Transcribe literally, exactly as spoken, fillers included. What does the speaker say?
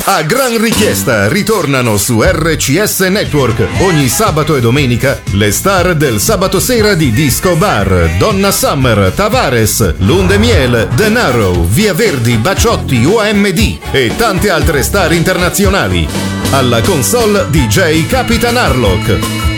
A gran richiesta ritornano su R C S Network ogni sabato e domenica le star del sabato sera di Disco Bar, Donna Summer, Tavares, Lundemiel, Denaro, Via Verdi, Baciotti, O M D e tante altre star internazionali. Alla console D J Capitan Harlock.